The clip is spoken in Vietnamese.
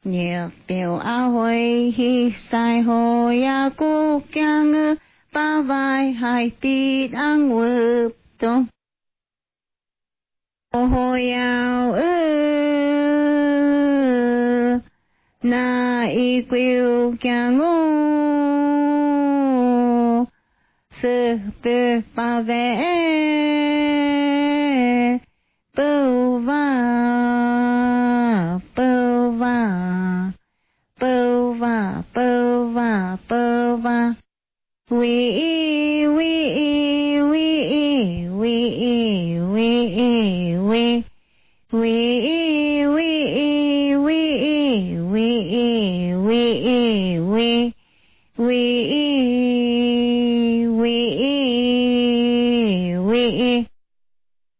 nhiệt biểu a hồi hi sai hồ ya cô kyang ba vai hai pi ang wืtrong hồ yao na y quiu kyang sư tư ba ve bưu va bưu va bưu va bưu va bưu va we we we we we we we